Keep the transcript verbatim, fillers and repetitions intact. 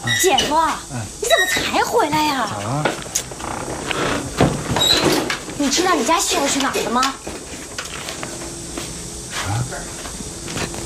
姐夫，你怎么才回来呀？ 咋了？ 你知道你家媳妇去哪儿了吗？